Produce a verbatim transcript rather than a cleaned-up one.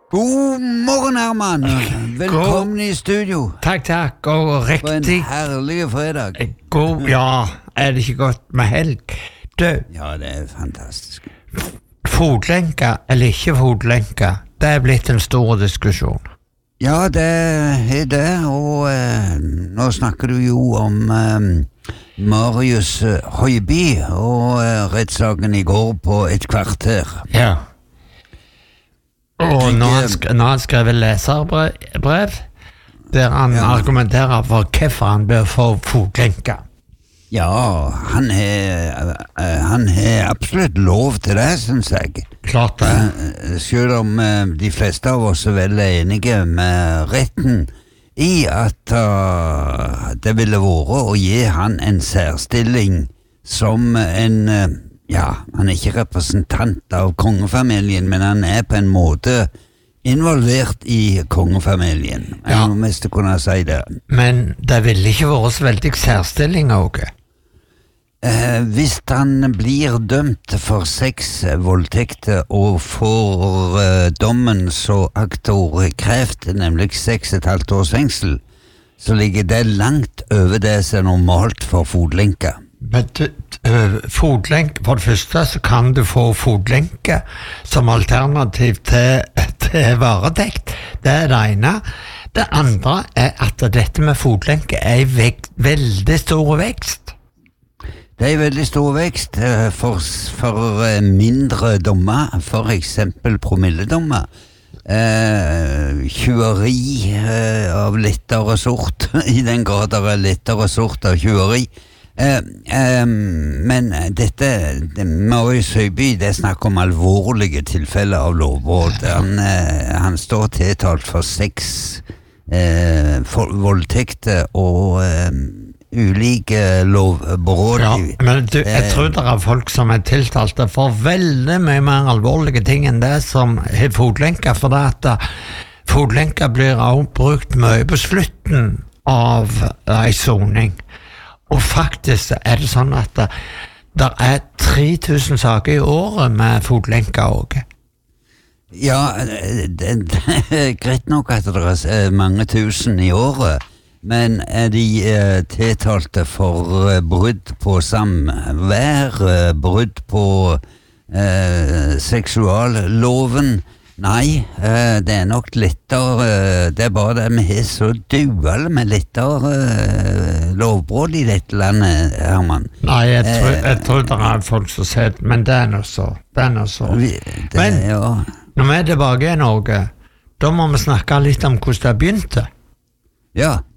God morgen, Herman. Velkommen God. I studio. Takk, takk, og riktig. For en herlig fredag. God, ja, er det ikke godt med helg? Du. Ja, det er fantastisk. Fotlenke eller ikke fotlenke, det er blitt en stor diskusjon. Ja, det er det, og eh, nå snakker du jo om eh, Marius eh, Høiby og eh, rettssaken I går på et kvarter. Ja. Og når han, sk- når han skrev leserbrev, der han ja. argumenterer for hvorfor han bør få fotlenke. Ja, han har han har absolutt lov til det, synes jeg. Klart det. Selv om de fleste av oss er veldig enige med retten I at uh, det ville vært å gi han en særstilling som en... Ja, han er ikke representant av kongefamilien, men han er på en måte involvert I kongefamilien. Ja. Jeg må mest kunne si det. Men det ville ikke vært så veldig særstilling også. Eh, hvis han blir dømt for seks voldtekter og får eh, dommen så aktor krevt, nemlig seks et halvt års fengsel, så ligger det langt over det som er normalt for fotlenke. Men uh, fotlenke, for det første så kan du få fotlenke som alternativ til, til varetekt. Det er det ene. Det andre er at dette med fotlenke er I vek- veldig stor vekst. Det er en veldig stor vekst for, for mindre dommer, for eksempel promilledommer. Eh, tjuveri eh, av lettere sort, I den grad det er lettere sort av tjuveri. Eh, eh, men dette, det, Marius Høiby, det er snakk om alvorlige tilfeller av lovbrudd. Han, eh, han står tiltalt for seks eh, for, voldtekter og eh, ulike lovbrudd. Ja, men du, jeg tror det er folk som er tiltalte for veldig mye mer alvorlige ting enn det som er fotlenker, for det at fotlenker blir også brukt mye på slutten av en soning. Og faktisk er det sånn at det, det er tre tusen saker I året med fotlenker også. Ja, det, det er greit nok at det er mange tusen I året, men er de eh, tiltalte for eh, brudd på samvær, eh, brudd på eh, seksualloven? Nei, eh, det er nok lettere, eh, det er bare det vi har så dual med lettere eh, lovbrudd I dette landet, Herman. Nei, jeg tror, jeg tror det er folk som sier det, men det er noe så, det er noe så. Vi, det, men, ja. når vi er tilbake I Norge, da må vi snakke litt om hvordan det begynte. Ja.